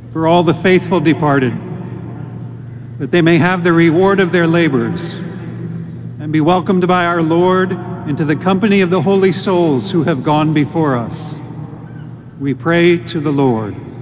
for all the faithful departed, that they may have the reward of their labors and be welcomed by our Lord into the company of the holy souls who have gone before us. We pray to the Lord.